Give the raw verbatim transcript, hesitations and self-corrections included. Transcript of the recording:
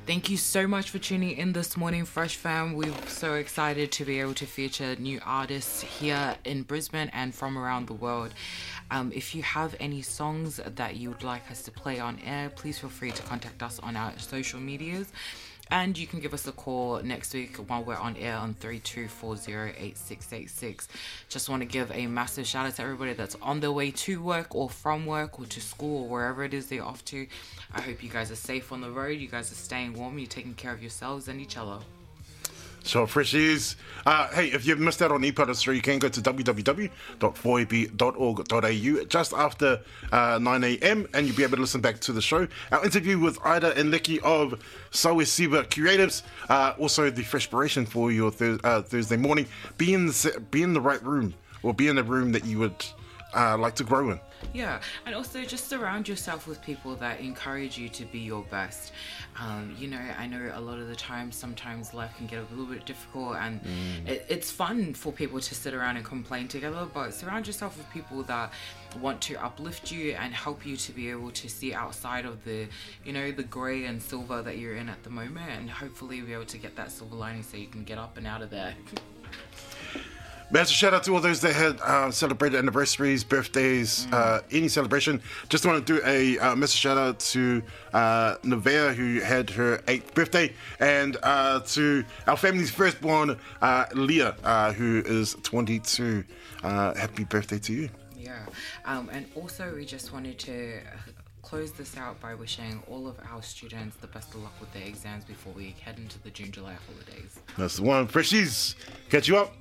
Thank you so much for tuning in this morning, Fresh Fam. We're so excited to be able to feature new artists here in Brisbane and from around the world. Um, if you have any songs that you would like us to play on air, please feel free to contact us on our social medias. And you can give us a call next week while we're on air on three two four zero eight six eight six. Just want to give a massive shout out to everybody that's on their way to work or from work or to school or wherever it is they're off to. I hope you guys are safe on the road. You guys are staying warm. You're taking care of yourselves and each other. So, Freshies, uh, hey, if you've missed out on ePod History, you can go to w w w dot four a b dot org dot a u just after uh, nine a.m. and you'll be able to listen back to the show. Our interview with Ida and Licky of Sawesiba Creatives, uh, also the Freshpiration for your th- uh, Thursday morning. Be in, the, be in the right room, or be in the room that you would uh, like to grow in. Yeah, and also just surround yourself with people that encourage you to be your best. Um, you know, I know a lot of the time, sometimes life can get a little bit difficult, and mm. it, it's fun for people to sit around and complain together, but surround yourself with people that want to uplift you and help you to be able to see outside of the, you know, the grey and silver that you're in at the moment, and hopefully be able to get that silver lining so you can get up and out of there. Massive shout out to all those that had uh, celebrated anniversaries, birthdays, mm. uh, any celebration. Just want to do a uh, massive shout out to uh, Nevaeh, who had her eighth birthday, and uh, to our family's firstborn, uh, Leah, uh, who is twenty-two. Uh, happy birthday to you. Yeah, um, and also we just wanted to close this out by wishing all of our students the best of luck with their exams before we head into the June-July holidays. That's the one. Freshies, catch you up.